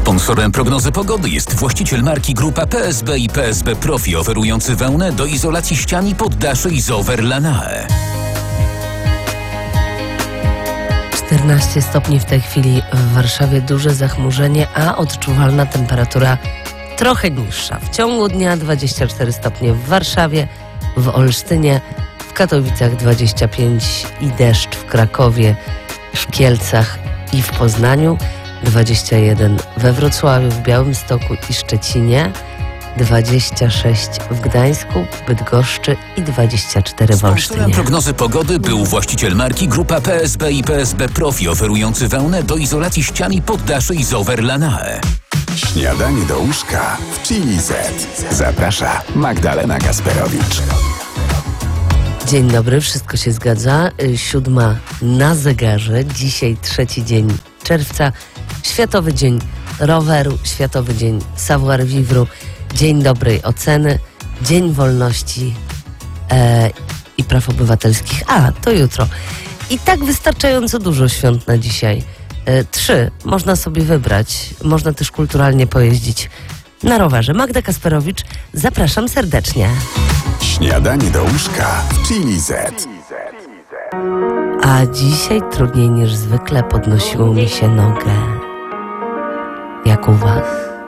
Sponsorem prognozy pogody jest właściciel marki Grupa PSB i PSB Profi, oferujący wełnę do izolacji ścian i poddaszy Isover Lanae. 14 stopni w tej chwili w Warszawie, duże zachmurzenie, a odczuwalna temperatura trochę niższa. W ciągu dnia 24 stopnie w Warszawie, w Olsztynie, w Katowicach 25 i deszcz w Krakowie, w Kielcach i w Poznaniu, 21 we Wrocławiu, w Białymstoku i Szczecinie, 26 w Gdańsku, Bydgoszczy i 24 w Olsztynie. Sponsorem prognozy pogody był właściciel marki Grupa PSB i PSB Profi, oferujący wełnę do izolacji ścian i poddaszy Isover Lanae. Śniadanie do łóżka w Chili Z. Zaprasza Magdalena Gasperowicz. Dzień dobry, wszystko się zgadza. 7 na zegarze. Dzisiaj 3 dzień czerwca. Światowy Dzień Roweru, Światowy Dzień Savoir Vivre, Dzień Dobrej Oceny, Dzień Wolności i Praw Obywatelskich. A, to jutro. I tak wystarczająco dużo świąt na dzisiaj. 3 można sobie wybrać. Można też kulturalnie pojeździć na rowerze. Magda Kasperowicz, zapraszam serdecznie. Śniadanie do łóżka w Chili Z. A dzisiaj trudniej niż zwykle podnosiło mi się nogę. Jak u was?